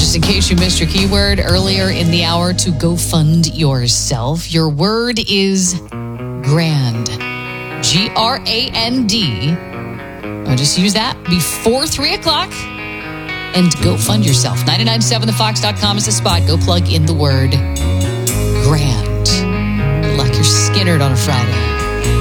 just in case you missed your keyword earlier in the hour to go fund yourself, your word is grand. G-R-A-N-D. Just use that before 3 o'clock and go fund yourself. 997thefox.com is the spot. Go plug in the word grand. Good luck. You're Skinnerd on a Friday.